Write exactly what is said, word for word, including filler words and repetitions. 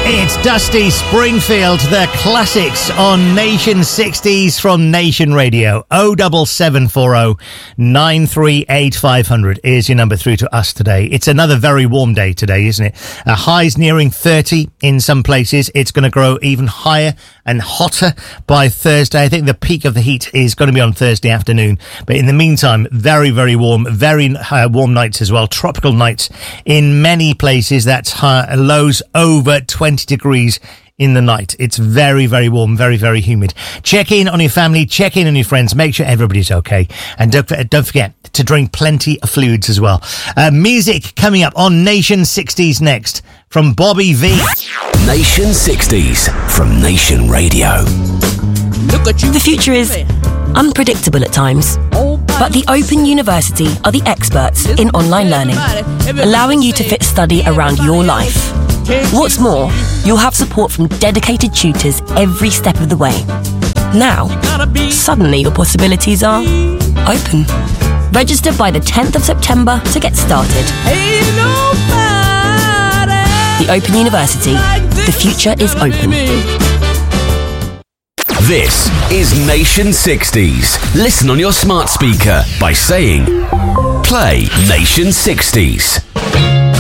It's Dusty Springfield, the classics on Nation sixties from Nation Radio. oh seven seven four oh nine three eight five hundred is your number through to us today. It's another very warm day today, isn't it? Uh, highs nearing thirty in some places. It's going to grow even higher and hotter by Thursday. I think the peak of the heat is going to be on Thursday afternoon. But in the meantime, very, very warm, very uh, warm nights as well. Tropical nights in many places. That's high, lows over twenty degrees in the night. It's very, very warm, very, very humid. Check in on your family, check in on your friends, make sure everybody's okay. And don't, don't forget to drink plenty of fluids as well. Uh, music coming up on Nation sixties next from Bobby V. Nation sixties from Nation Radio. Look at you. The future is unpredictable at times, but the Open University are the experts in online learning, allowing you to fit study around your life. What's more, you'll have support from dedicated tutors every step of the way. Now, suddenly your possibilities are open. Register by the tenth of September to get started. The Open University. The future is open. This is Nation sixties. Listen on your smart speaker by saying, play Nation sixties.